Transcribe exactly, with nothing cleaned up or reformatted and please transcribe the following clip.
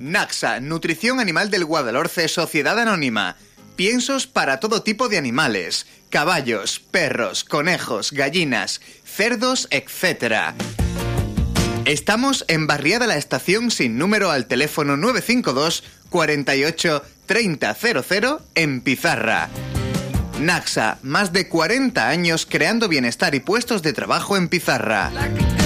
Naxa, Nutrición Animal del Guadalhorce, Sociedad Anónima. Piensos para todo tipo de animales. Caballos, perros, conejos, gallinas, cerdos, etcétera. Estamos en Barriada La Estación sin número al teléfono nueve cinco dos, cuarenta y ocho, treinta cero cero en Pizarra. Naxa, más de cuarenta años creando bienestar y puestos de trabajo en Pizarra.